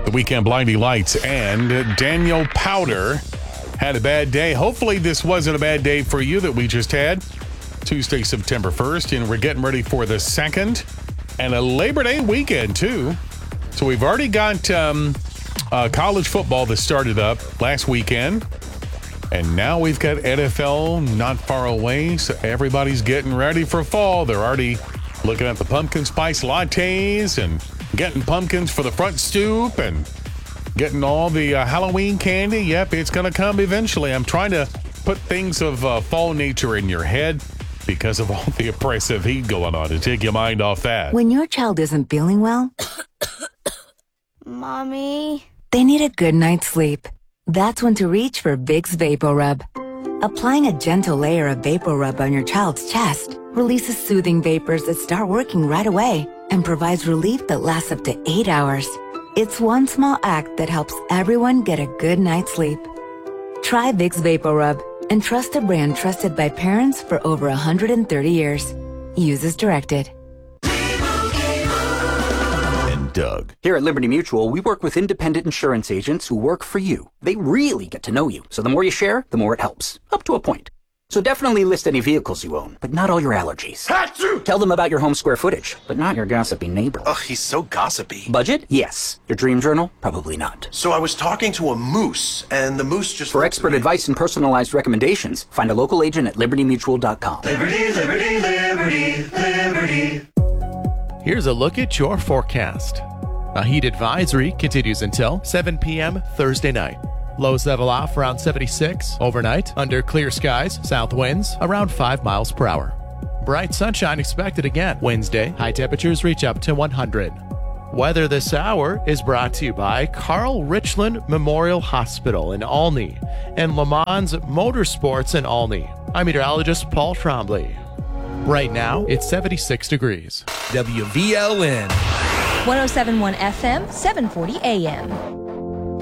The Weekend Blinding Lights and Daniel Powder had a bad day. Hopefully this wasn't a bad day for you that we just had. Tuesday, September 1st, and we're getting ready for the 2nd and a Labor Day weekend, too. So we've already got college football that started up last weekend, and now we've got NFL not far away, so everybody's getting ready for fall. They're already looking at the pumpkin spice lattes and getting pumpkins for the front stoop and getting all the Halloween candy. Yep, it's going to come eventually. I'm trying to put things of fall nature in your head because of all the oppressive heat going on to take your mind off that. When your child isn't feeling well, Mommy, they need a good night's sleep. That's when to reach for Vicks VapoRub. Applying a gentle layer of VapoRub on your child's chest releases soothing vapors that start working right away and provides relief that lasts up to 8 hours. It's one small act that helps everyone get a good night's sleep. Try Vicks VapoRub and trust a brand trusted by parents for over 130 years. Use as directed. And Doug. Here at Liberty Mutual, we work with independent insurance agents who work for you. They really get to know you, so the more you share, the more it helps. Up to a point. So definitely list any vehicles you own, but not all your allergies. Achoo! Tell them about your home square footage, but not your gossipy neighbor. Ugh, he's so gossipy. Budget? Yes. Your dream journal? Probably not. So I was talking to a moose, and the moose just... For expert advice and personalized recommendations, find a local agent at libertymutual.com. Liberty, liberty, liberty, liberty. Here's a look at your forecast. A heat advisory continues until 7 p.m. Thursday night. Lows level off around 76 overnight. Under clear skies, south winds around 5 miles per hour. Bright sunshine expected again Wednesday. High temperatures reach up to 100. Weather this hour is brought to you by Carl Richland Memorial Hospital in Olney and Le Mans Motorsports in Olney. I'm meteorologist Paul Trombley. Right now, it's 76 degrees. WVLN. 107.1 FM, 740 AM.